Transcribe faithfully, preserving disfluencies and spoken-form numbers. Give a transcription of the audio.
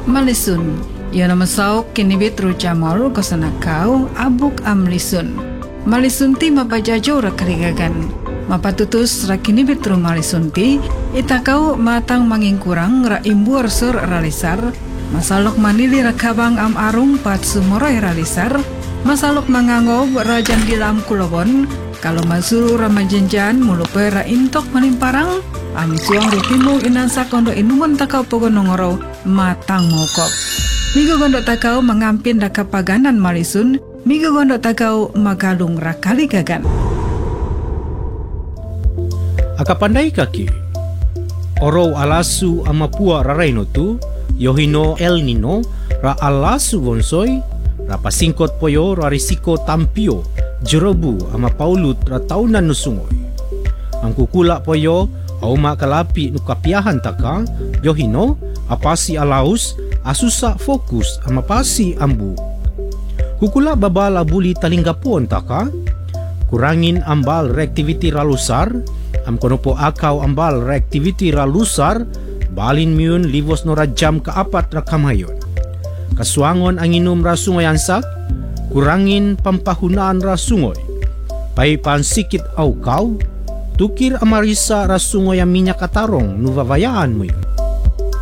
Malisun, yo nama sauk kinibit rujamol kosanakau abuk amlisun. Malisun ti mapajajo ra karigagan. Mapatutus ra kinibit ru malisun ti itakau matang manging kurang ra imbur sur ralisar. Masalok manili ra kabang am arung pat sumoroy ralisar. Masalok mangangob rajan dilam kulobon. Kalau masuru ra majenjan mulupe ra intok malimparang. Am suang rutimu inansa kondo inumun takau pogon nongoro matang mokok. Migo gondo takau mengampin da kapaganan malisun, migo gondo takau magalung rakali gagan. Aka pandai kaki. Oro alasu amapua raraino tu, yohino El Nino, ra alasu bonsoi, ra pasingkot poyo ra risiko tampio, jerobu ama paulut ra taunan nusungoy. Ang kukula poyo, au makalapi nukapiahan taka, yohino, apasi alaus, asusa fokus ama pasi ambu. Kukula babala buli talinggapon taka, kurangin ambal reactivity ralusar, am konopo akaw ambal reactivity ralusar, balin miun livos no rajam kaapat rakamayon. Kasuangon ang inom rasungoy ansak, kurangin pampahunaan rasungoy. Paipan sikit aukaw, tukir amarisa rasungoy ang minyak katarong nuvavayaan mo yun.